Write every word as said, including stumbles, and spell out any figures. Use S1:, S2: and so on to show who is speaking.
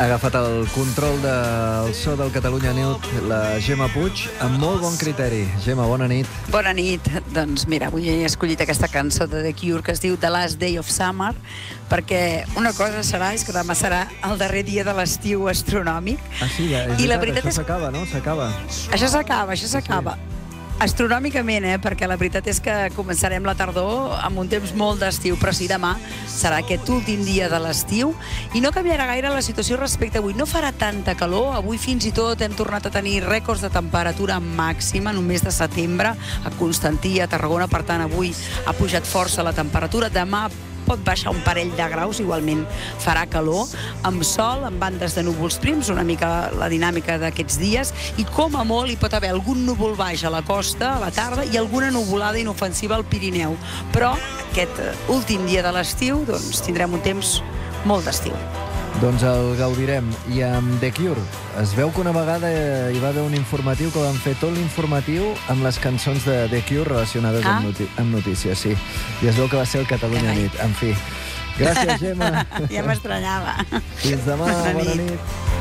S1: Ha agafat el control del so del Catalunya Nit la Gemma Puig, amb molt bon criteri. Gemma, bona nit.
S2: Bona nit. Doncs mira, avui he escollit aquesta cançó de The Cure que es diu The Last Day of Summer, perquè una cosa serà, és que demà serà el darrer dia de l'estiu astronòmic.
S1: Ah, sí, ja, és
S2: I la
S1: veritat,
S2: veritat
S1: això
S2: és...
S1: s'acaba, no? S'acaba.
S2: Això s'acaba, això s'acaba. Sí. Astronòmicament, eh? Perquè la veritat és que començarem la tardor amb un temps molt d'estiu, però sí, demà serà aquest últim dia de l'estiu i no canviarà gaire la situació respecte a avui. No farà tanta calor, avui fins i tot hem tornat a tenir rècords de temperatura màxima en un mes de setembre, a Constantí, a Tarragona, per tant avui ha pujat força la temperatura, demà pot baixar un parell de graus, igualment farà calor, amb sol, amb bandes de núvols prims, una mica la dinàmica d'aquests dies, i com a molt hi pot haver algun núvol baix a la costa a la tarda i alguna nuvolada inofensiva al Pirineu. Però aquest últim dia de l'estiu doncs, tindrem un temps molt d'estiu.
S1: Doncs el gaudirem. I amb The Cure, es veu que una vegada hi va haver un informatiu que van fer tot l'informatiu amb les cançons de The Cure relacionades ah? amb, noti amb notícies, sí. I es veu que va ser el Catalunya Nit. En fi, gràcies, Gemma.
S2: Ja m'estranyava.
S1: Fins demà, bona nit. Bona nit.